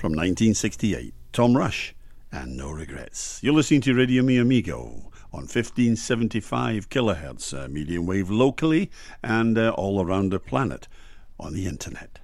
from 1968. Tom Rush and No Regrets. You're listening to Radio Mi Amigo on 1575 kilohertz medium wave locally and all around the planet on the internet.